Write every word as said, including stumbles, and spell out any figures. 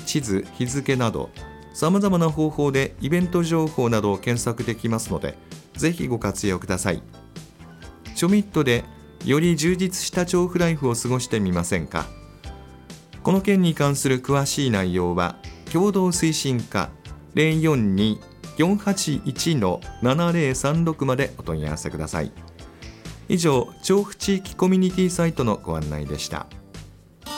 地図、日付などさまざまな方法でイベント情報などを検索できますので、ぜひご活用ください。チョミットでより充実した調布ライフを過ごしてみませんか。この件に関する詳しい内容は共同推進課 ゼロよんに よんはちいち ななゼロさんろく までお問い合わせください。以上、調布地域コミュニティサイトのご案内でした。